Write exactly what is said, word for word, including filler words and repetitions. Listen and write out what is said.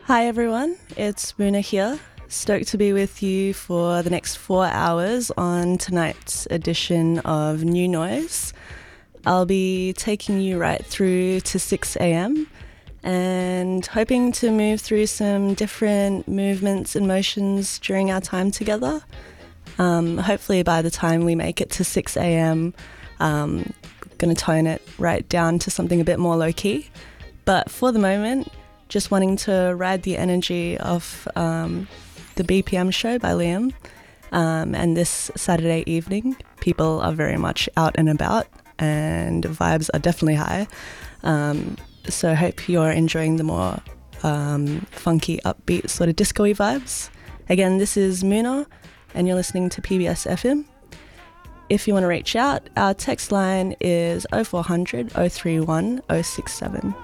Hi everyone, it's Muna here. Stoked to be with you for the next four hours on tonight's edition of New Noise. I'll be taking you right through to six a.m. and hoping to move through some different movements and motions during our time together. Um, hopefully by the time we make it to six a.m, um, going to tone it right down to something a bit more low-key. But for the moment, just wanting to ride the energy of um, the B P M show by Liam. Um, and this Saturday evening, people are very much out and about and vibes are definitely high. Um, so I hope you're enjoying the more um, funky, upbeat, sort of disco-y vibes. Again, this is Muna and you're listening to P B S F M. If you want to reach out, our text line is oh four hundred, oh three one, oh six seven.